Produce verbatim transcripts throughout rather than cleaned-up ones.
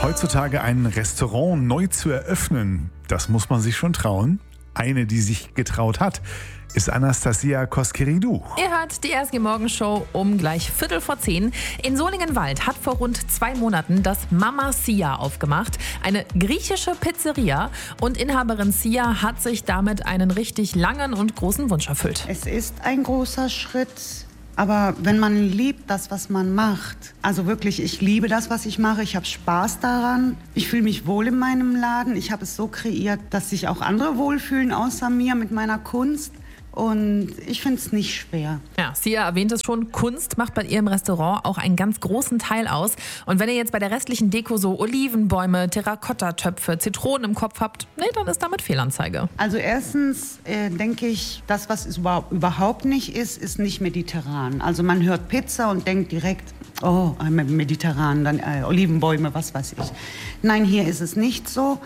Heutzutage ein Restaurant neu zu eröffnen, das muss man sich schon trauen. Eine, die sich getraut hat, ist Anastasia Cosqueridou. Ihr hört die R S G-Morgenshow um gleich Viertel vor zehn. In Solingen-Wald hat vor rund zwei Monaten das Mama Sia aufgemacht. Eine griechische Pizzeria. Und Inhaberin Sia hat sich damit einen richtig langen und großen Wunsch erfüllt. Es ist ein großer Schritt. Aber wenn man liebt das, was man macht, also wirklich, ich liebe das, was ich mache, ich habe Spaß daran, ich fühle mich wohl in meinem Laden, ich habe es so kreiert, dass sich auch andere wohlfühlen außer mir mit meiner Kunst. Und ich finde es nicht schwer. Ja, Sia erwähnt es schon, Kunst macht bei ihr im Restaurant auch einen ganz großen Teil aus. Und wenn ihr jetzt bei der restlichen Deko so Olivenbäume, Terrakotta-Töpfe, Zitronen im Kopf habt, nee, dann ist damit Fehlanzeige. Also erstens äh, denke ich, das, was es überhaupt, überhaupt nicht ist, ist nicht mediterran. Also man hört Pizza und denkt direkt, oh, mediterran, dann äh, Olivenbäume, was weiß ich. Nein, hier ist es nicht so.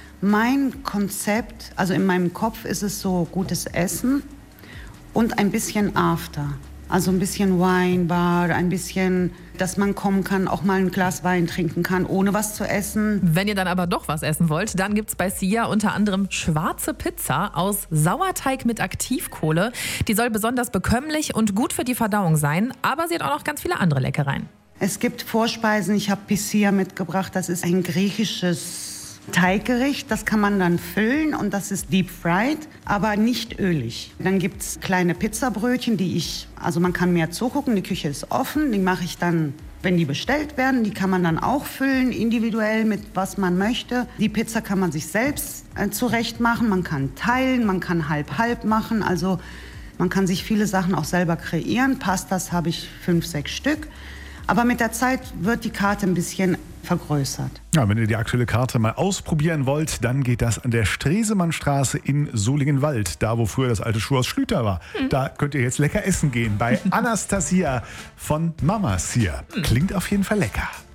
Mein Konzept, also in meinem Kopf ist es so gutes Essen und ein bisschen After. Also ein bisschen Weinbar, ein bisschen, dass man kommen kann, auch mal ein Glas Wein trinken kann, ohne was zu essen. Wenn ihr dann aber doch was essen wollt, dann gibt's bei Sia unter anderem schwarze Pizza aus Sauerteig mit Aktivkohle. Die soll besonders bekömmlich und gut für die Verdauung sein, aber sie hat auch noch ganz viele andere Leckereien. Es gibt Vorspeisen, ich habe Pissia mitgebracht, das ist ein griechisches Teiggericht, das kann man dann füllen und das ist deep fried, aber nicht ölig. Dann gibt es kleine Pizzabrötchen, die ich, also man kann mehr zugucken, die Küche ist offen, die mache ich dann, wenn die bestellt werden, die kann man dann auch füllen, individuell mit was man möchte. Die Pizza kann man sich selbst äh, zurecht machen, man kann teilen, man kann halb-halb machen, also man kann sich viele Sachen auch selber kreieren. Pastas habe ich fünf, sechs Stück. Aber mit der Zeit wird die Karte ein bisschen vergrößert. Ja, wenn ihr die aktuelle Karte mal ausprobieren wollt, dann geht das an der Stresemannstraße in Solingen-Wald, da wo früher das alte Schuhhaus Schlüter war. Mhm. Da könnt ihr jetzt lecker essen gehen bei Anastasia von Mama Sia. Klingt auf jeden Fall lecker.